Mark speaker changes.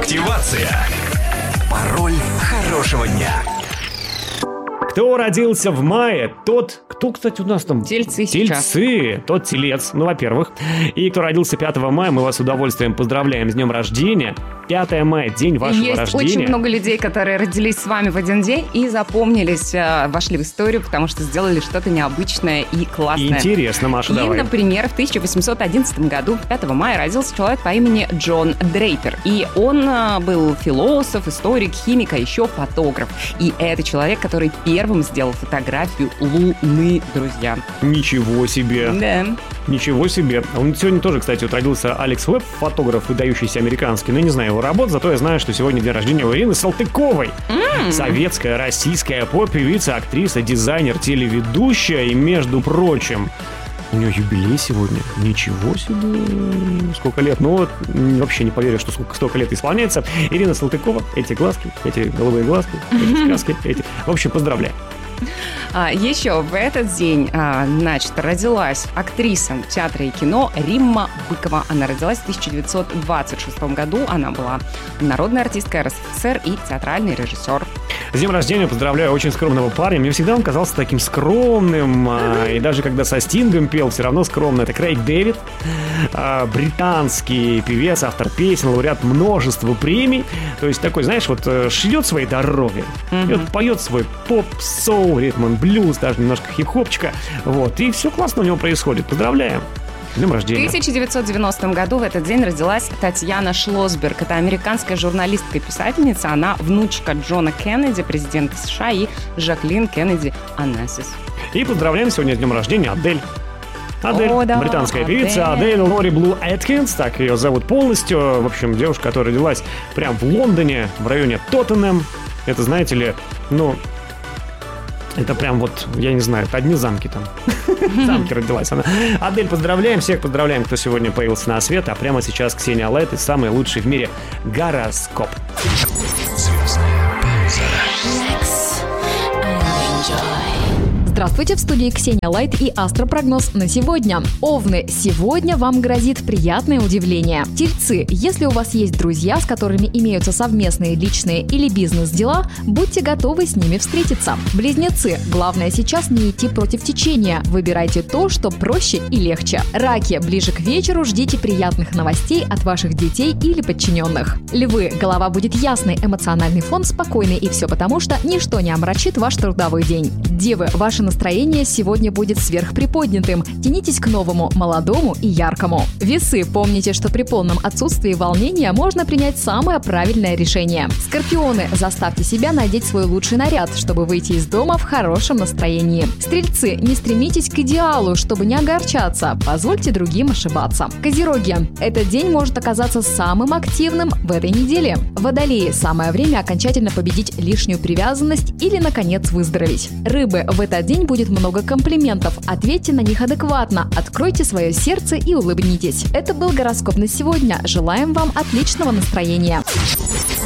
Speaker 1: Активация. Пароль хорошего дня.
Speaker 2: Кто родился в мае, тот... Кто, кстати, у нас там?
Speaker 3: Тельцы сейчас.
Speaker 2: Тельцы. Тот телец, во-первых. И кто родился 5 мая, мы вас с удовольствием поздравляем с днем рождения. 5 мая, день вашего рождения.
Speaker 3: Есть очень много людей, которые родились с вами в один день и запомнились, вошли в историю, потому что сделали что-то необычное и классное.
Speaker 2: Интересно, Маша, давай.
Speaker 3: И, например, в 1811 году, 5 мая, родился человек по имени Джон Дрейпер. И он был философ, историк, химик, а еще фотограф. И это человек, который первым сделал фотографию Луны, друзья.
Speaker 2: Ничего себе.
Speaker 3: Да.
Speaker 2: Ничего себе. Он сегодня тоже, кстати, вот родился Алекс Уэбб, фотограф, выдающийся американский. Но не знаю его работ, зато я знаю, что сегодня день рождения у Ирины Салтыковой. Советская, российская поп-певица, актриса, дизайнер, телеведущая. И, между прочим, у нее юбилей сегодня. Ничего себе. Сколько лет. Ну вот, вообще не поверю, что столько лет исполняется. Ирина Салтыкова. Эти глазки, эти голубые глазки, эти сказки, эти... В общем, поздравляю.
Speaker 3: Еще в этот день, значит, родилась актриса театра и кино Римма Быкова. Она родилась в 1926 году. Она была народная артистка РСФСР и театральный режиссер.
Speaker 2: С днем рождения поздравляю очень скромного парня. Мне всегда он казался таким скромным. И даже когда со Стингом пел, все равно скромно. Это Крейг Дэвид, британский певец, автор песен, лауреат множества премий. То есть такой, знаешь, вот шьет своей дорогой. И вот поет свой поп, соул, ритм, блюз, даже немножко хип-хопчика. Вот. И все классно у него происходит. Поздравляем. С днем рождения.
Speaker 3: В 1990 году в этот день родилась Татьяна Шлосберг. Это американская журналистка и писательница. Она внучка Джона Кеннеди, президента США, и Жаклин Кеннеди Онассис.
Speaker 2: И поздравляем сегодня с днем рождения Адель. Адель,
Speaker 3: да,
Speaker 2: британская певица, Адель Лори Блу Эткинс, так ее зовут полностью. В общем, девушка, которая родилась прямо в Лондоне, в районе Тоттенхэм. Это, знаете ли, ну... Это прям вот, я не знаю, это одни замки там. Замки родилась она. Адель, поздравляем, всех поздравляем, кто сегодня появился на свет. А прямо сейчас Ксения Лайт и самый лучший в мире гороскоп.
Speaker 1: Звездная пауза.
Speaker 4: Здравствуйте, в студии Ксения Лайт и астропрогноз на сегодня. Овны, сегодня вам грозит приятное удивление. Тельцы, если у вас есть друзья, с которыми имеются совместные личные или бизнес-дела, будьте готовы с ними встретиться. Близнецы, главное сейчас не идти против течения. Выбирайте то, что проще и легче. Раки, ближе к вечеру ждите приятных новостей от ваших детей или подчиненных. Львы, голова будет ясной, эмоциональный фон спокойный, и все потому, что ничто не омрачит ваш трудовой день. Девы, ваше настроение сегодня будет сверхприподнятым. Тянитесь к новому, молодому и яркому. Весы, помните, что при полном отсутствии волнения можно принять самое правильное решение. Скорпионы, заставьте себя надеть свой лучший наряд, чтобы выйти из дома в хорошем настроении. Стрельцы, не стремитесь к идеалу, чтобы не огорчаться. Позвольте другим ошибаться. Козероги, этот день может оказаться самым активным в этой неделе. Водолеи, самое время окончательно победить лишнюю привязанность или, наконец, выздороветь. Рыбы, в этот день будет много комплиментов. Ответьте на них адекватно, откройте свое сердце и улыбнитесь. Это был гороскоп на сегодня. Желаем вам отличного настроения.